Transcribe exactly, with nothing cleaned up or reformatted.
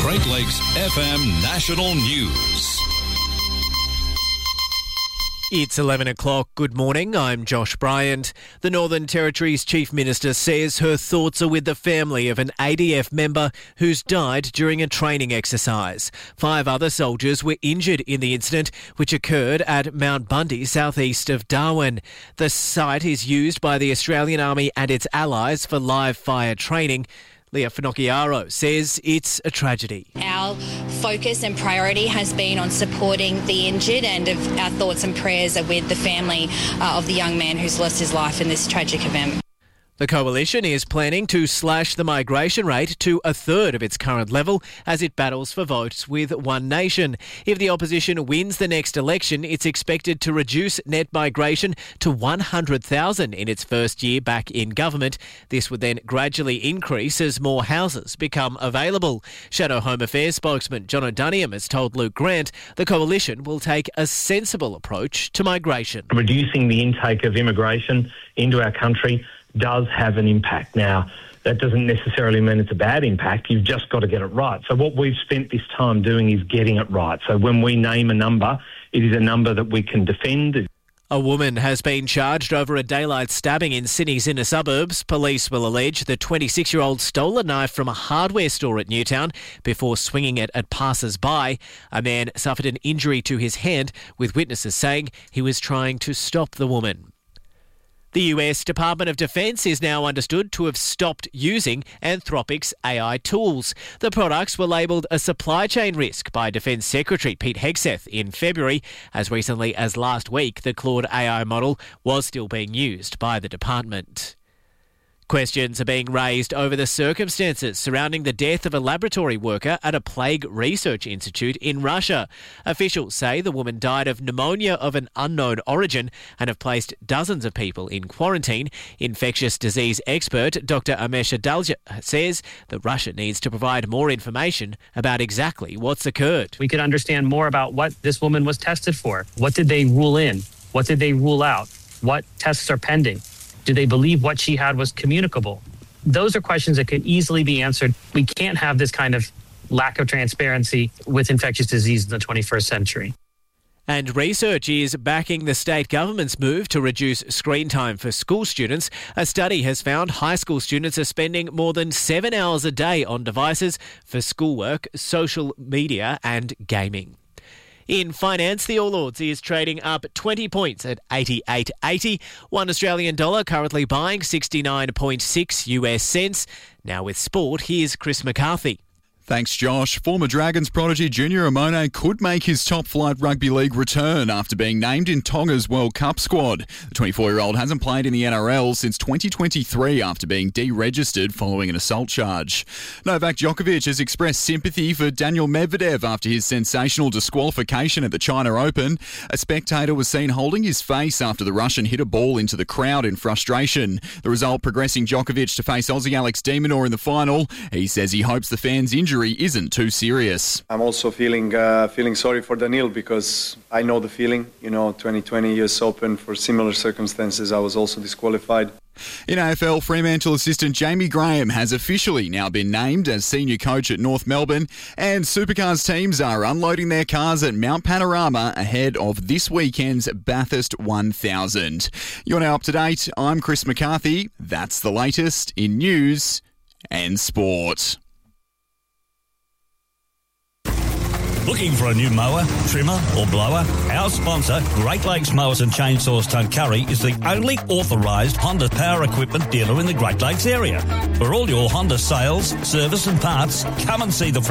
Great Lakes F M National News. It's eleven o'clock. Good morning. I'm Josh Bryant. The Northern Territory's Chief Minister says her thoughts are with the family of an A D F member who's died during a training exercise. Five other soldiers were injured in the incident, which occurred at Mount Bundy, southeast of Darwin. The site is used by the Australian Army and its allies for live fire training. Leah Finocchiaro says it's a tragedy. Our focus and priority has been on supporting the injured, and our thoughts and prayers are with the family uh, of the young man who's lost his life in this tragic event. The Coalition is planning to slash the migration rate to a third of its current level as it battles for votes with One Nation. If the opposition wins the next election, it's expected to reduce net migration to one hundred thousand in its first year back in government. This would then gradually increase as more houses become available. Shadow Home Affairs spokesman John O'Duniam has told Luke Grant the Coalition will take a sensible approach to migration. Reducing the intake of immigration into our country does have an impact. Now, that doesn't necessarily mean it's a bad impact. You've just got to get it right. So what we've spent this time doing is getting it right. So when we name a number, it is a number that we can defend. A woman has been charged over a daylight stabbing in Sydney's inner suburbs. Police will allege the twenty-six-year-old stole a knife from a hardware store at Newtown before swinging it at passers-by. A man suffered an injury to his hand, with witnesses saying he was trying to stop the woman. The U S Department of Defense is now understood to have stopped using Anthropic's A I tools. The products were labelled a supply chain risk by Defence Secretary Pete Hegseth in February. As recently as last week, the Claude A I model was still being used by the department. Questions are being raised over the circumstances surrounding the death of a laboratory worker at a plague research institute in Russia. Officials say the woman died of pneumonia of an unknown origin and have placed dozens of people in quarantine. Infectious disease expert Doctor Amesha Dalja says that Russia needs to provide more information about exactly what's occurred. We could understand more about what this woman was tested for. What did they rule in? What did they rule out? What tests are pending? Do they believe what she had was communicable? Those are questions that could easily be answered. We can't have this kind of lack of transparency with infectious disease in the twenty-first century. And research is backing the state government's move to reduce screen time for school students. A study has found high school students are spending more than seven hours a day on devices for schoolwork, social media and gaming. In finance, the All Ords is trading up twenty points at eighty-eight eighty. One Australian dollar currently buying sixty-nine point six US cents. Now with sport, here's Chris McCarthy. Thanks, Josh. Former Dragons prodigy Junior Amone could make his top-flight rugby league return after being named in Tonga's World Cup squad. The twenty-four-year-old hasn't played in the N R L since twenty twenty-three after being deregistered following an assault charge. Novak Djokovic has expressed sympathy for Daniil Medvedev after his sensational disqualification at the China Open. A spectator was seen holding his face after the Russian hit a ball into the crowd in frustration. The result progressing Djokovic to face Aussie Alex de Minaur in the final. He says he hopes the fans' injury isn't too serious. I'm also feeling uh, feeling sorry for Daniil because I know the feeling. You know, twenty twenty U S Open, for similar circumstances, I was also disqualified. In A F L, Fremantle assistant Jamie Graham has officially now been named as senior coach at North Melbourne, and Supercars teams are unloading their cars at Mount Panorama ahead of this weekend's Bathurst one thousand. You're now up to date. I'm Chris McCarthy. That's the latest in news and sport. Looking for a new mower, trimmer or blower? Our sponsor, Great Lakes Mowers and Chainsaws Tuncurry, is the only authorised Honda power equipment dealer in the Great Lakes area. For all your Honda sales, service and parts, come and see the